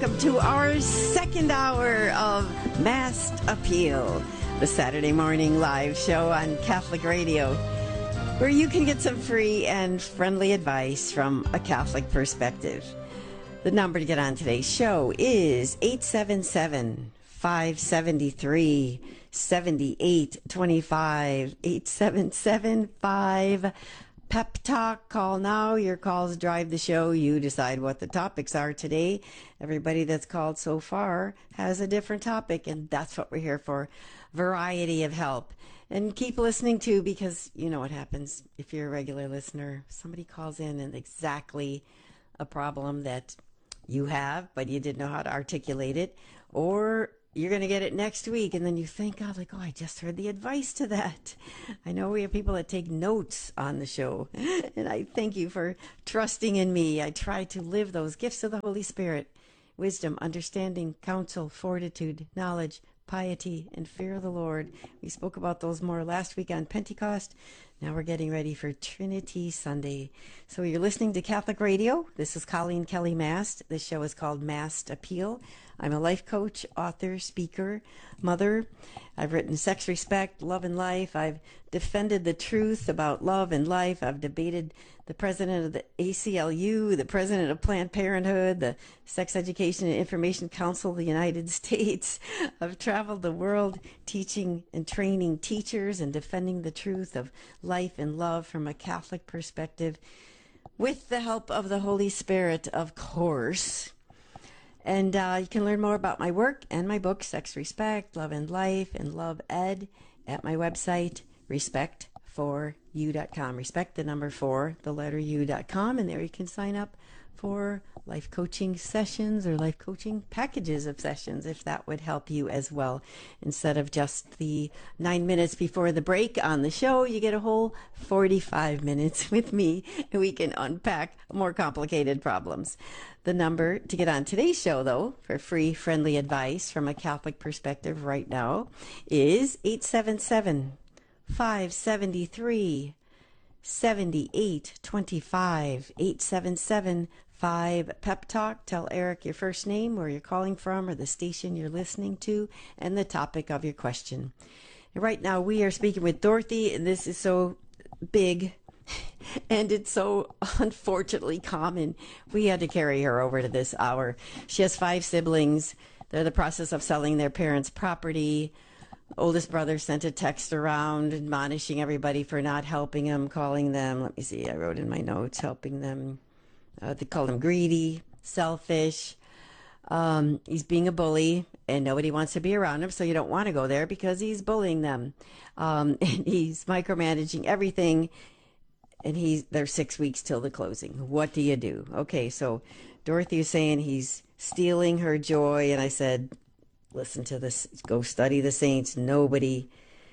welcome to our second hour of Masked Appeal, the Saturday morning live show on Catholic Radio, where you can get some free and friendly advice from a Catholic perspective. The number to get on today's show is 877-573-7825, 877-5 Pep Talk. Call now. Your calls drive the show. You decide what the topics are today. Everybody that's called so far has a different topic, and that's what we're here for. Variety of help. And keep listening too, because you know what happens if you're a regular listener. Somebody calls in and exactly a problem that you have, but you didn't know how to articulate it, or you're going to get it next week, and then you think, God, like, oh, I just heard the advice to that. I know we have people that take notes on the show, and I thank you for trusting in me. I try to live those gifts of the Holy Spirit: wisdom, understanding, counsel, fortitude, knowledge, piety, and fear of the Lord. We spoke about those more last week on Pentecost. Now we're getting ready for Trinity Sunday. So you're listening to Catholic Radio. This is Colleen Kelly Mast. This show is called Masked Appeal. I'm a life coach, author, speaker, mother. I've written Sex, Respect, Love and Life. I've defended the truth about love and life. I've debated the president of the ACLU, the president of Planned Parenthood, the Sex Education and Information Council of the United States. I've traveled the world teaching and training teachers and defending the truth of life and love from a Catholic perspective, with the help of the Holy Spirit, of course. And you can learn more about my work and my book, Sex, Respect, Love and Life, and Love Ed, at my website, respect4u.com. Respect the number 4, the letter u.com, and there you can sign up for life coaching sessions or life coaching packages of sessions, if that would help you as well. Instead of just the 9 minutes before the break on the show, you get a whole 45 minutes with me, and we can unpack more complicated problems. The number to get on today's show, though, for free, friendly advice from a Catholic perspective right now, is 877-573-7825, 877-5 Pep Talk. Tell Eric your first name, where you're calling from, or the station you're listening to, and the topic of your question. And right now we are speaking with Dorothy, and this is so big and it's so unfortunately common. We had to carry her over to this hour. She has 5 siblings. They're in the process of selling their parents' property. Oldest brother sent a text around admonishing everybody for not helping him, calling them, let me see, I wrote in my notes, helping them. They called him greedy, selfish. He's being a bully, and nobody wants to be around him, so you don't want to go there because he's bullying them. And he's micromanaging everything, and there's 6 weeks till the closing. What do you do? Okay, so Dorothy is saying he's stealing her joy, and I said, listen to this, go study the saints. Nobody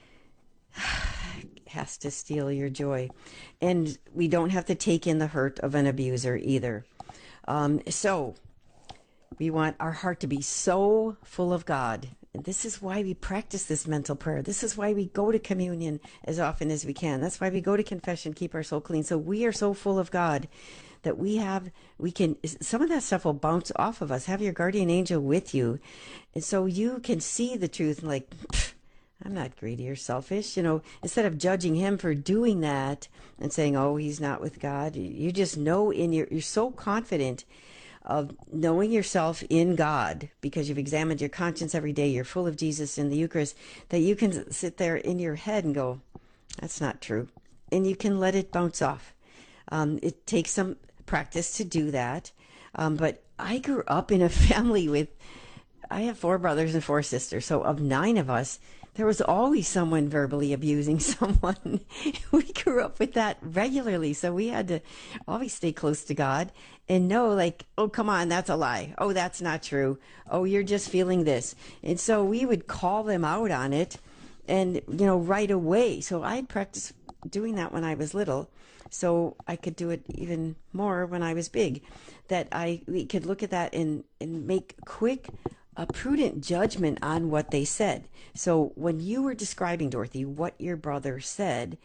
has to steal your joy. And we don't have to take in the hurt of an abuser either. So we want our heart to be so full of God. And this is why we practice this mental prayer. This is why we go to communion as often as we can. That's why we go to confession, keep our soul clean. So we are so full of God that some of that stuff will bounce off of us. Have your guardian angel with you. And so you can see the truth and like, I'm not greedy or selfish. Instead of judging him for doing that and saying, oh, he's not with God, you just know you're so confident of knowing yourself in God because you've examined your conscience every day. You're full of Jesus in the Eucharist, that you can sit there in your head and go, that's not true. And you can let it bounce off. It takes some practice to do that. But I grew up in a family I have 4 brothers and 4 sisters. So of 9 of us, there was always someone verbally abusing someone. We grew up with that regularly. So we had to always stay close to God and know, like, oh, come on, that's a lie. Oh, that's not true. Oh, you're just feeling this. And so we would call them out on it and, right away. So I practiced doing that when I was little, so I could do it even more when I was big, that we could look at that and make a prudent judgment on what they said. So when you were describing, Dorothy, what your brother said,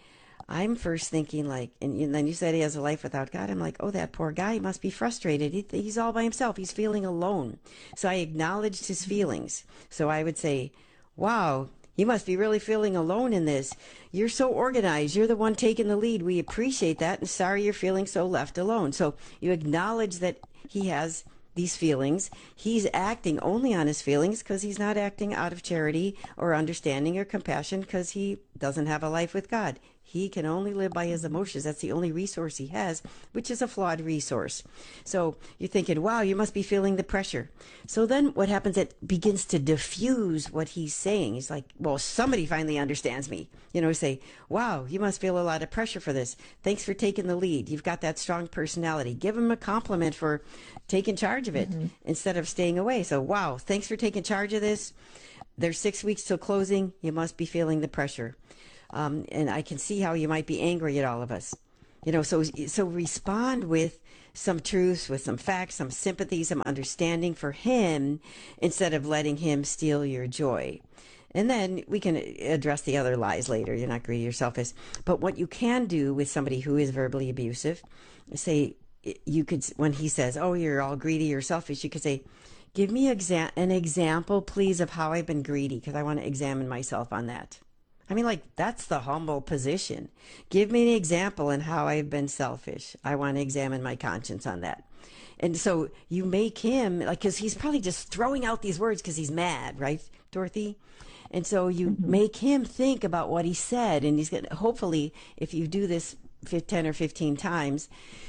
I'm first thinking like, and then you said he has a life without God. I'm like, oh, that poor guy, he must be frustrated. He's all by himself. He's feeling alone. So I acknowledged his feelings. So I would say, wow, you must be really feeling alone in this. You're so organized. You're the one taking the lead. We appreciate that. And sorry you're feeling so left alone. So you acknowledge that he has these feelings. He's acting only on his feelings because he's not acting out of charity or understanding or compassion because he doesn't have a life with God. He can only live by his emotions. That's the only resource he has, which is a flawed resource. So you're thinking, wow, you must be feeling the pressure. So then what happens, it begins to diffuse what he's saying. He's like, well, somebody finally understands me. Say, wow, you must feel a lot of pressure for this. Thanks for taking the lead. You've got that strong personality. Give him a compliment for taking charge of it instead of staying away. So, wow, thanks for taking charge of this. There's 6 weeks till closing. You must be feeling the pressure. And I can see how you might be angry at all of us. So respond with some truths, with some facts, some sympathy, some understanding for him instead of letting him steal your joy. And then we can address the other lies later. You're not greedy or selfish. But what you can do with somebody who is verbally abusive, say, you could, when he says, oh, you're all greedy or selfish, you could say, give me an example, please, of how I've been greedy, because I want to examine myself on that. I mean, like, that's the humble position. Give me an example in how I've been selfish. I want to examine my conscience on that. And so you make him, like, because he's probably just throwing out these words because he's mad, right, Dorothy? And so you make him think about what he said. And he's going to, hopefully, if you do this 10 or 15 times,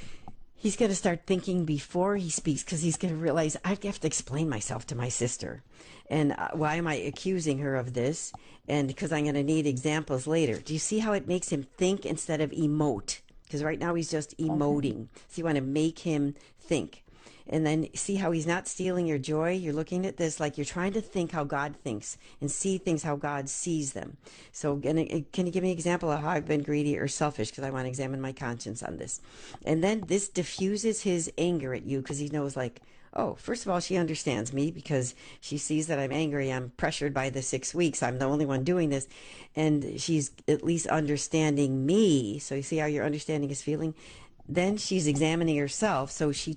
he's going to start thinking before he speaks, because he's going to realize, I have to explain myself to my sister. And why am I accusing her of this? And because I'm going to need examples later. Do you see how it makes him think instead of emote? Because right now he's just emoting. So you want to make him think. And then see how he's not stealing your joy. You're looking at this like you're trying to think how God thinks and see things how God sees them. So can you give me an example of how I've been greedy or selfish? Because I want to examine my conscience on this. And then this diffuses his anger at you, because he knows, like, oh, first of all, she understands me because she sees that I'm angry. I'm pressured by the 6 weeks. I'm the only one doing this. And she's at least understanding me. So you see how your understanding is feeling? Then she's examining herself.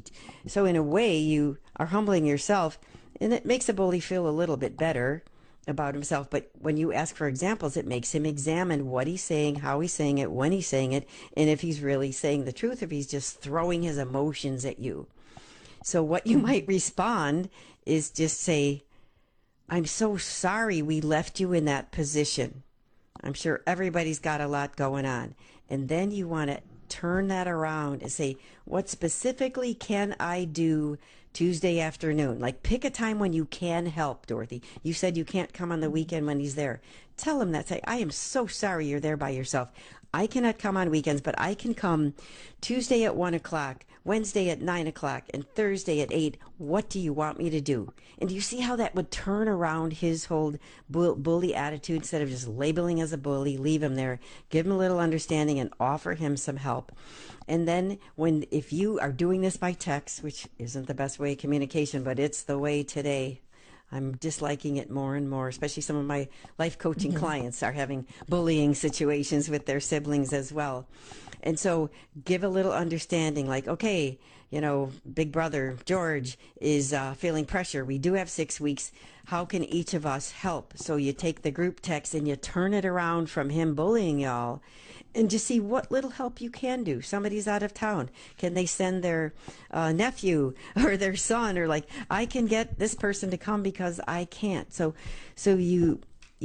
So in a way, you are humbling yourself, and it makes a bully feel a little bit better about himself. But when you ask for examples, it makes him examine what he's saying, how he's saying it, when he's saying it, and if he's really saying the truth, if he's just throwing his emotions at you. So what you might respond is just say, I'm so sorry we left you in that position. I'm sure everybody's got a lot going on. And then you want to turn that around and say, what specifically can I do Tuesday afternoon? Like, pick a time when you can help, Dorothy. You said you can't come on the weekend when he's there. Tell him that. Say, I am so sorry you're there by yourself. I cannot come on weekends, but I can come Tuesday at 1 o'clock, Wednesday at 9 o'clock, and Thursday at 8. What do you want me to do? And do you see how that would turn around his whole bully attitude? Instead of just labeling as a bully, leave him there, give him a little understanding, and offer him some help. And then if you are doing this by text, which isn't the best way of communication, but it's the way today, I'm disliking it more and more, especially some of my life coaching clients are having bullying situations with their siblings as well. And so give a little understanding, like, okay, big brother George is feeling pressure. We do have 6 weeks. How can each of us help? So you take the group text and you turn it around from him bullying y'all, and just see what little help you can do. Somebody's out of town. Can they send their nephew or their son, or like, I can get this person to come because I can't. So you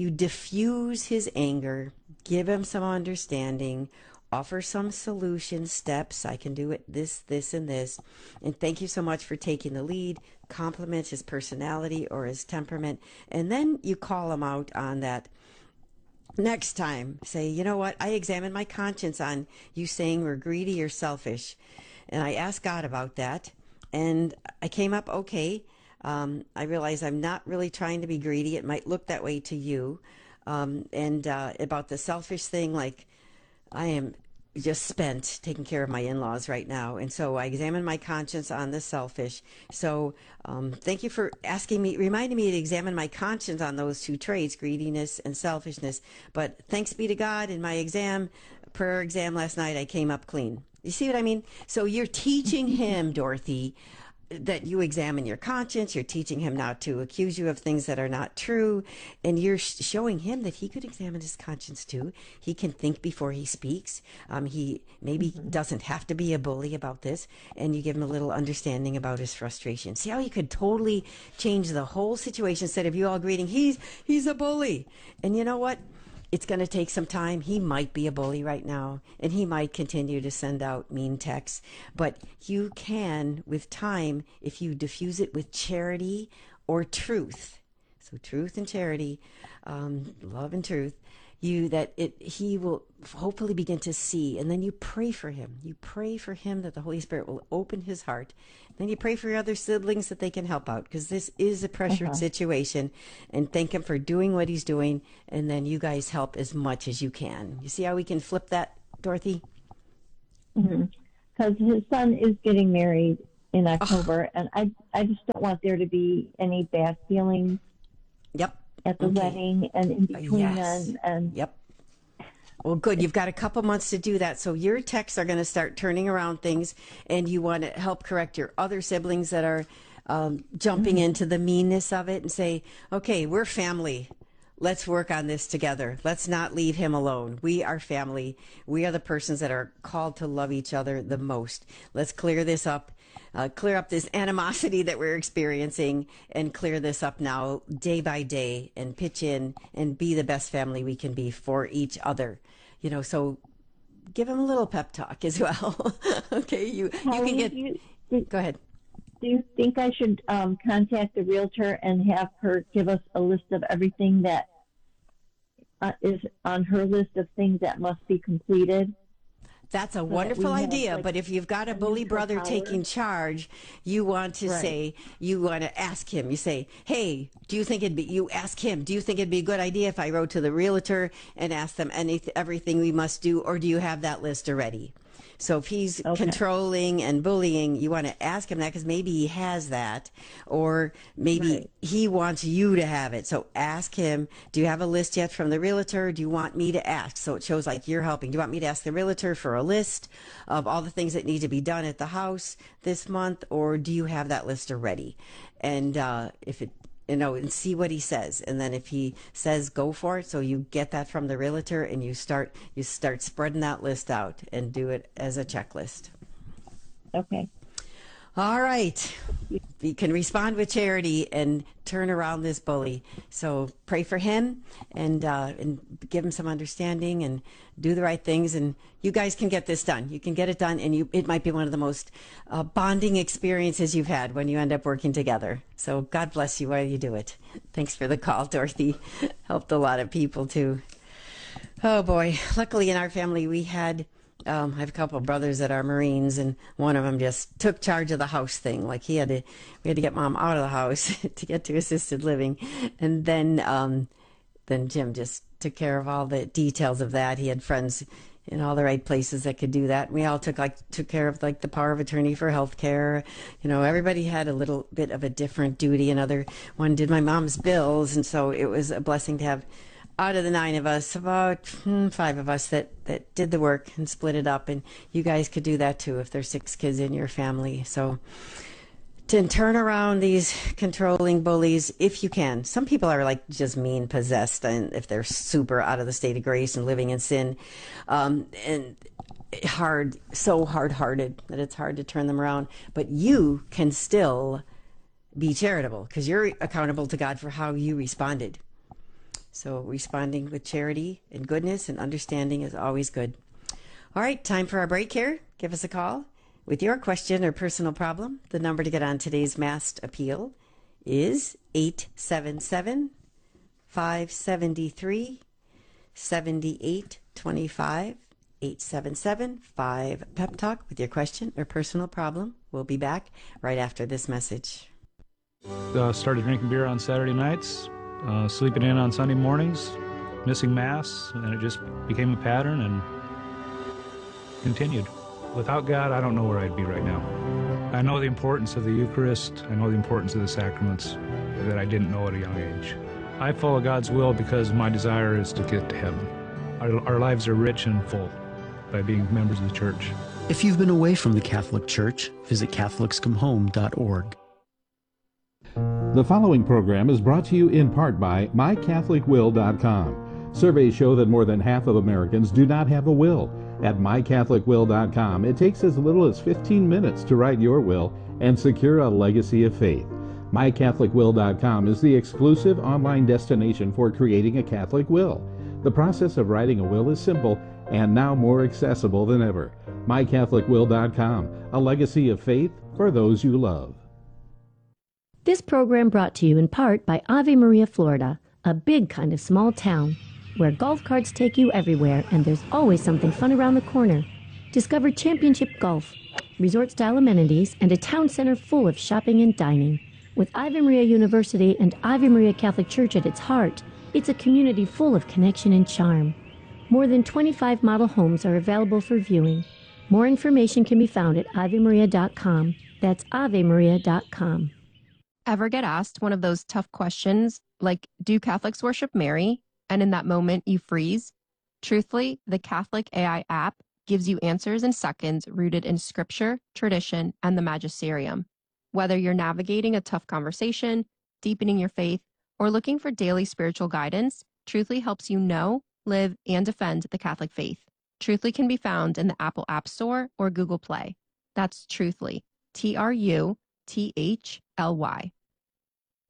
diffuse his anger, give him some understanding, offer some solution steps. I can do it, this, and this. And thank you so much for taking the lead. Compliment his personality or his temperament. And then you call him out on that. Next time, say, you know what? I examined my conscience on you saying we're greedy or selfish. And I asked God about that. And I came up okay. I realize I'm not really trying to be greedy. It might look that way to you. And about the selfish thing, like, I am just spent taking care of my in-laws right now. And so I examine my conscience on the selfish. So thank you for reminding me to examine my conscience on those two traits, greediness and selfishness. But thanks be to God, in my exam prayer exam last night, I came up clean. You see what I mean? So you're teaching him, Dorothy, that you examine your conscience. You're teaching him not to accuse you of things that are not true. And you're showing him that he could examine his conscience too. He can think before he speaks. He maybe doesn't have to be a bully about this. And you give him a little understanding about his frustration. See how you could totally change the whole situation instead of you all greeting, he's a bully. And you know what? It's going to take some time. He might be a bully right now, and he might continue to send out mean texts. But you can, with time, if you diffuse it with charity or truth. So truth and charity, love and truth. He will hopefully begin to see, and then you pray for him. You pray for him that the Holy Spirit will open his heart. Then you pray for your other siblings that they can help out, because this is a pressured situation, and thank him for doing what he's doing, and then you guys help as much as you can. You see how we can flip that, Dorothy? Because his son is getting married in October, and I just don't want there to be any bad feelings. Yep. At the wedding and in between then. And yep. Well, good. You've got a couple months to do that. So your texts are going to start turning around things, and you want to help correct your other siblings that are jumping into the meanness of it and say, okay, we're family. Let's work on this together. Let's not leave him alone. We are family. We are the persons that are called to love each other the most. Let's clear this up. Clear up this animosity that we're experiencing, and clear this up now day by day, and pitch in and be the best family we can be for each other. So give him a little pep talk as well. Okay, you can get. Go ahead. Do you think I should contact the realtor and have her give us a list of everything that is on her list of things that must be completed? That's a wonderful idea, but if you've got a bully brother taking charge, you want to say, you want to ask him. You say, hey, you ask him, do you think it'd be a good idea if I wrote to the realtor and asked them everything we must do, or do you have that list already? So if he's controlling and bullying, you want to ask him that, because maybe he has that, or maybe he wants you to have it. So ask him, do you have a list yet from the realtor? Do you want me to ask? So it shows like you're helping. Do you want me to ask the realtor for a list of all the things that need to be done at the house this month, or do you have that list already? And and see what he says. And then if he says go for it, so you get that from the realtor, and you start spreading that list out and do it as a checklist. Okay. All right. You can respond with charity and turn around this bully. So pray for him and give him some understanding and do the right things. And you guys can get this done. You can get it done, and it might be one of the most bonding experiences you've had when you end up working together. So God bless you while you do it. Thanks for the call, Dorothy. Helped a lot of people too. Oh boy. Luckily in our family we had I have a couple of brothers that are Marines, and one of them just took charge of the house thing. Like we had to get Mom out of the house to get to assisted living. And then Jim just took care of all the details of that. He had friends in all the right places that could do that. We all took care of the power of attorney for health care. Everybody had a little bit of a different duty. Another one did my mom's bills. And so it was a blessing to have, out of the 9 of us, about 5 of us that did the work and split it up. And you guys could do that too if there's 6 kids in your family. So to turn around these controlling bullies, if you can. Some people are just mean possessed, and if they're super out of the state of grace and living in sin, and so hard-hearted that it's hard to turn them around. But you can still be charitable, because you're accountable to God for how you responded. So responding with charity and goodness and understanding is always good. All right, time for our break here. Give us a call with your question or personal problem. The number to get on today's massed appeal is 877-573-7825. 877-5-PEP-TALK with your question or personal problem. We'll be back right after this message. Started drinking beer on Saturday nights. Sleeping in on Sunday mornings, missing Mass, and it just became a pattern and continued. Without God, I don't know where I'd be right now. I know the importance of the Eucharist. I know the importance of the sacraments that I didn't know at a young age. I follow God's will because my desire is to get to heaven. Our lives are rich and full. by being members of the church. If you've been away from the Catholic Church, visit catholicscomehome.org. The following program is brought to you in part by mycatholicwill.com. Surveys show that more than half of Americans do not have a will. At mycatholicwill.com, it takes as little as 15 minutes to write your will and secure a legacy of faith. mycatholicwill.com is the exclusive online destination for creating a Catholic will. The process of writing a will is simple and now more accessible than ever. mycatholicwill.com, a legacy of faith for those you love. This program brought to you in part by Ave Maria, Florida, a big kind of small town where golf carts take you everywhere and there's always something fun around the corner. Discover championship golf, resort-style amenities, and a town center full of shopping and dining. With Ave Maria University and Ave Maria Catholic Church at its heart, it's a community full of connection and charm. More than 25 model homes are available for viewing. More information can be found at avemaria.com. That's avemaria.com. Ever get asked one of those tough questions like, do Catholics worship Mary? And in that moment you freeze? Truthfully, the Catholic AI app gives you answers in seconds rooted in scripture, tradition, and the magisterium. Whether you're navigating a tough conversation, deepening your faith, or looking for daily spiritual guidance, Truthfully helps you know, live, and defend the Catholic faith. Truthfully can be found in the Apple App Store or Google Play. That's Truthfully, Truthly.